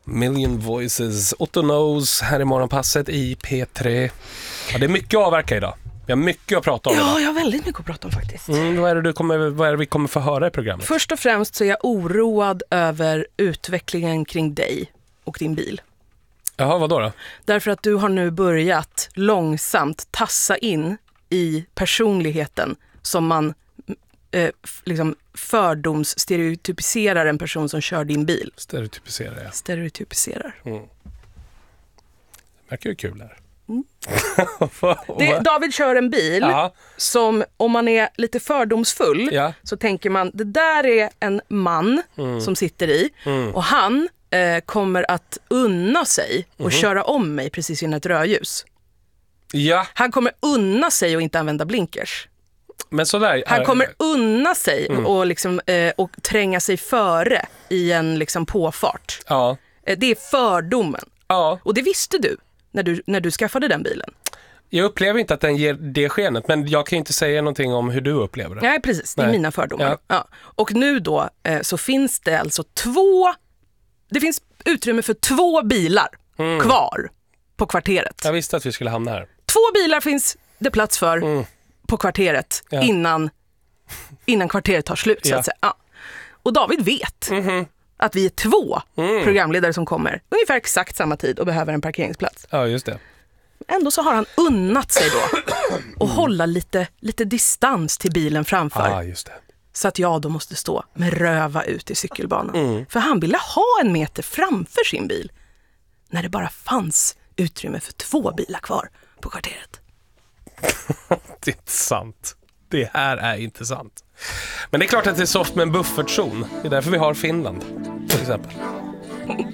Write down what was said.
Million Voices, Otto Knows här i morgonpasset i P3. Ja, det är mycket att avverka idag. Vi har mycket att prata om. Ja, jag har väldigt mycket att prata om faktiskt. Vad är det vi kommer få höra i programmet? Först och främst så är jag oroad över utvecklingen kring dig och din bil. Jaha, vad då? Därför att du har nu börjat långsamt tassa in i personligheten som man liksom fördomsstereotypiserar en person som kör din bil. Stereotypiserar. Det verkar ju kul här. David kör en bil som, om man är lite fördomsfull, så tänker man, det där är en man som sitter i och han kommer att unna sig och köra om mig precis innan ett rödljus. Ja. Han kommer unna sig och inte använda blinkers. Men sådär, han kommer unna sig och, liksom, och tränga sig före i en liksom påfart. Ja. Det är fördomen. Ja. Och det visste du när du skaffade den bilen. Jag upplever inte att den ger det skenet, men jag kan inte säga någonting om hur du upplever det. Nej, precis. Det är mina fördomar. Ja. Och nu då så finns det alltså det finns utrymme för 2 bilar kvar på kvarteret. Jag visste att vi skulle hamna här. 2 bilar finns det plats för på kvarteret innan kvarteret tar slut, så att säga. Ja. Och David vet att vi är 2 programledare som kommer ungefär exakt samma tid och behöver en parkeringsplats. Ja, just det. Ändå så har han unnat sig då och hålla lite distans till bilen framför. Ja, just det. Så att jag då måste stå med röva ut i cykelbanan. För han ville ha 1 meter framför sin bil när det bara fanns utrymme för 2 bilar kvar på kvarteret. Det är inte sant. Det här är inte sant. Men det är klart att det är soft med en buffertzon. Det är därför vi har Finland, till exempel.